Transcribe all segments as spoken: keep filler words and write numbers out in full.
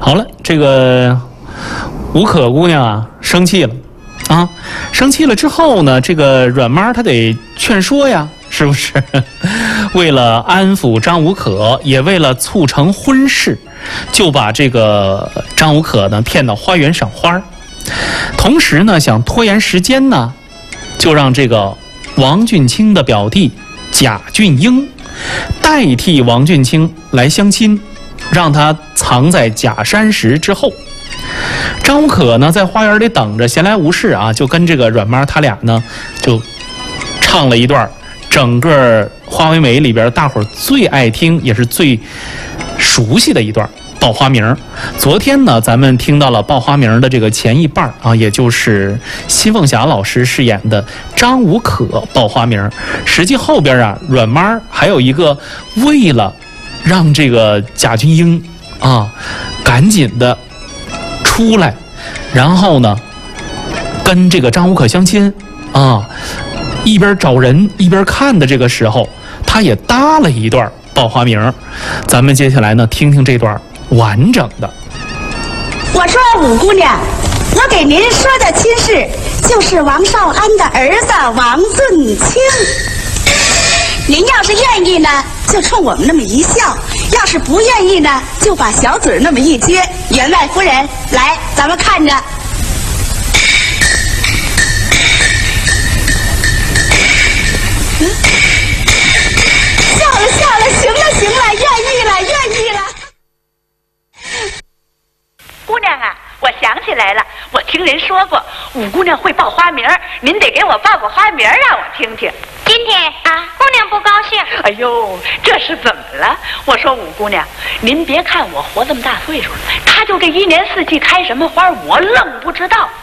好了，这个吴可姑娘啊，生气了啊，生气了之后呢，这个阮妈她得劝说呀，是不是？为了安抚张无可，也为了促成婚事，就把这个张无可呢骗到花园赏花，同时呢想拖延时间呢，就让这个王俊卿的表弟贾俊英代替王俊卿来相亲，让他藏在假山石之后。张无可呢在花园里等着，闲来无事啊，就跟这个阮妈他俩呢就唱了一段整个花为媒里边大伙儿最爱听也是最熟悉的一段报花名。昨天呢咱们听到了报花名的这个前一半啊，也就是辛凤霞老师饰演的张无可报花名。实际后边啊，阮妈还有一个为了让这个贾俊英啊赶紧的出来，然后呢跟这个张无可相亲啊，一边找人一边看的这个时候，他也搭了一段报花名。咱们接下来呢听听这段完整的。 我说五姑娘，我给您说的亲事就是王少安的儿子王俊卿。您要是愿意呢，就冲我们那么一笑；要是不愿意呢，就把小嘴那么一撅。员外夫人，来，咱们看着。嗯，笑了笑了，行了行了，愿意了愿意了。 姑娘啊，我想起来了，我听人说过五姑娘会报花名，您得给我报个花名让我听听。 今天啊，姑娘不高兴。 哎呦，这是怎么了？我说五姑娘，您别看我活这么大岁数了，她就这一年四季开什么花，我愣不知道。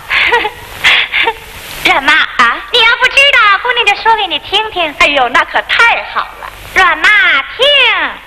阮妈啊，你要不知道，姑娘就说给你听听。 哎呦，那可太好了。 阮妈听。